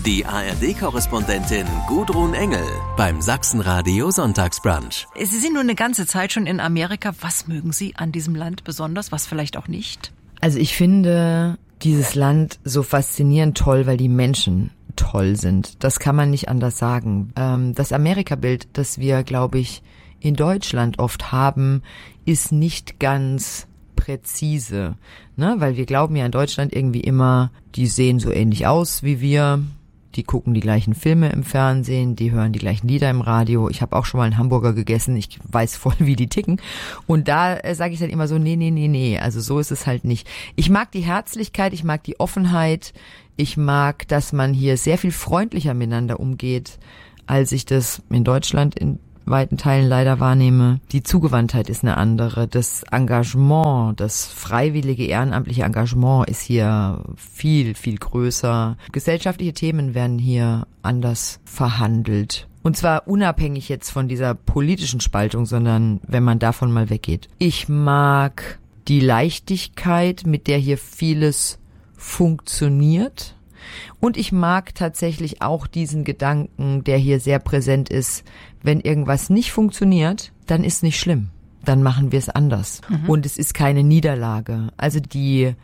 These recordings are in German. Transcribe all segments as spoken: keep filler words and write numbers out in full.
Die A R D-Korrespondentin Gudrun Engel beim Sachsenradio Sonntagsbrunch. Sie sind nur eine ganze Zeit schon in Amerika. Was mögen Sie an diesem Land besonders, was vielleicht auch nicht? Also ich finde dieses Land so faszinierend toll, weil die Menschen toll sind. Das kann man nicht anders sagen. Das Amerika-Bild, das wir, glaube ich, in Deutschland oft haben, ist nicht ganz präzise, ne? Weil wir glauben ja in Deutschland irgendwie immer, die sehen so ähnlich aus wie wir, die gucken die gleichen Filme im Fernsehen, die hören die gleichen Lieder im Radio. Ich habe auch schon mal einen Hamburger gegessen, ich weiß voll, wie die ticken. Und da äh, sage ich dann immer so, nee, nee, nee, nee, also so ist es halt nicht. Ich mag die Herzlichkeit, ich mag die Offenheit, ich mag, dass man hier sehr viel freundlicher miteinander umgeht, als ich das in Deutschland in weiten Teilen leider wahrnehme. Die Zugewandtheit ist eine andere. Das Engagement, das freiwillige, ehrenamtliche Engagement ist hier viel, viel größer. Gesellschaftliche Themen werden hier anders verhandelt. Und zwar unabhängig jetzt von dieser politischen Spaltung, sondern wenn man davon mal weggeht. Ich mag die Leichtigkeit, mit der hier vieles funktioniert. Und ich mag tatsächlich auch diesen Gedanken, der hier sehr präsent ist, wenn irgendwas nicht funktioniert, dann ist nicht schlimm. Dann machen wir es anders. Mhm. Und es ist keine Niederlage. Also die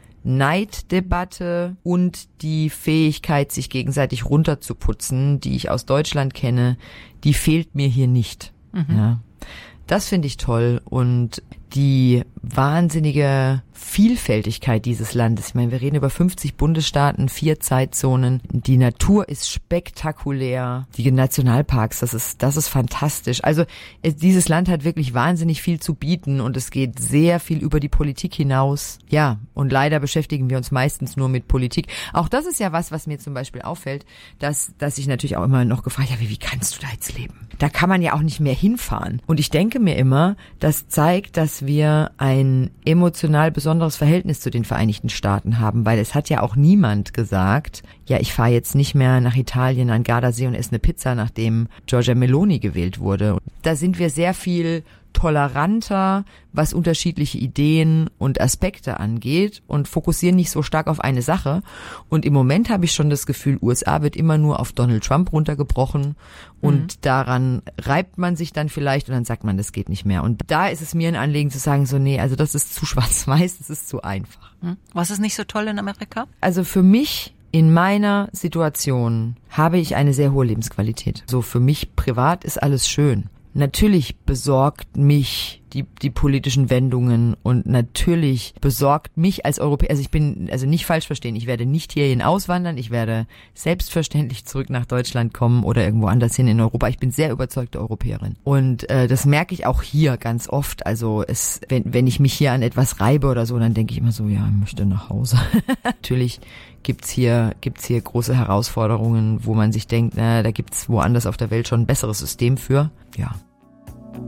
Neiddebatte und die Fähigkeit, sich gegenseitig runterzuputzen, die ich aus Deutschland kenne, die fehlt mir hier nicht. Mhm. Ja. Das finde ich toll. Und die wahnsinnige Vielfältigkeit dieses Landes. Ich meine, wir reden über fünfzig Bundesstaaten, vier Zeitzonen. Die Natur ist spektakulär. Die Nationalparks, das ist, das ist fantastisch. Also dieses Land hat wirklich wahnsinnig viel zu bieten und es geht sehr viel über die Politik hinaus. Ja, und leider beschäftigen wir uns meistens nur mit Politik. Auch das ist ja was, was mir zum Beispiel auffällt, dass, dass ich natürlich auch immer noch gefragt habe, wie kannst du da jetzt leben? Da kann man ja auch nicht mehr hinfahren. Und ich denke mir immer, das zeigt, dass wir ein emotional besonderes Verhältnis zu den Vereinigten Staaten haben, weil es hat ja auch niemand gesagt, ja, ich fahre jetzt nicht mehr nach Italien an Gardasee und esse eine Pizza, nachdem Giorgia Meloni gewählt wurde. Da sind wir sehr viel toleranter, was unterschiedliche Ideen und Aspekte angeht und fokussieren nicht so stark auf eine Sache. Und im Moment habe ich schon das Gefühl, U S A wird immer nur auf Donald Trump runtergebrochen und mhm. daran reibt man sich dann vielleicht und dann sagt man, das geht nicht mehr. Und da ist es mir ein Anliegen zu sagen, so nee, also das ist zu schwarz-weiß, das ist zu einfach. Was ist nicht so toll in Amerika? Also für mich in meiner Situation habe ich eine sehr hohe Lebensqualität. So für mich privat ist alles schön. Natürlich besorgt mich die, die politischen Wendungen und natürlich besorgt mich als Europäer, also ich bin, also nicht falsch verstehen, ich werde nicht hierhin auswandern, ich werde selbstverständlich zurück nach Deutschland kommen oder irgendwo anders hin in Europa. Ich bin sehr überzeugte Europäerin und äh, das merke ich auch hier ganz oft. Also es, wenn, wenn ich mich hier an etwas reibe oder so, dann denke ich immer so, ja, ich möchte nach Hause. Natürlich gibt's hier, gibt's hier große Herausforderungen, wo man sich denkt, na, da gibt's woanders auf der Welt schon ein besseres System für. Ja.